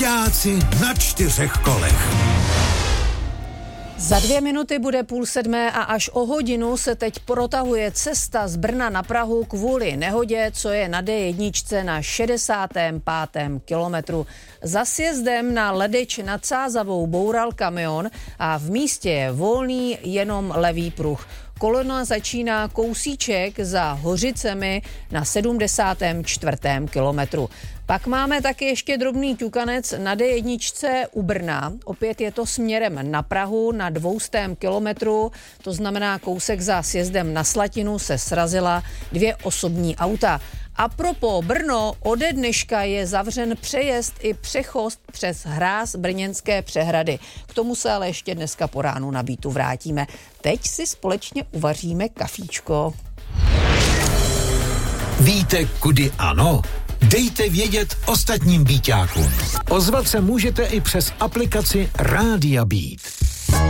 Byťáci na 4 kolech. Za 2 minuty bude 6:30 a až o hodinu se teď protahuje cesta z Brna na Prahu kvůli nehodě, co je na D1 na 65. kilometru. Za sjezdem na Ledeč nad Sázavou boural kamion a v místě je volný jenom levý pruh. Kolona začíná kousíček za Hořicemi na 74. kilometru. Pak máme taky ještě drobný ťukanec na D1 u Brna. Opět je to směrem na Prahu na 200. kilometru, to znamená kousek za sjezdem na Slatinu se srazila 2 osobní auta. A propos Brno, ode dneška je zavřen přejezd i přechod přes hráz Brněnské přehrady. K tomu se ale ještě dneska po ránu na Beatu vrátíme. Teď si společně uvaříme kafíčko. Víte, kudy ano? Dejte vědět ostatním Beaťákům. Ozvat se můžete i přes aplikaci Rádia Beat.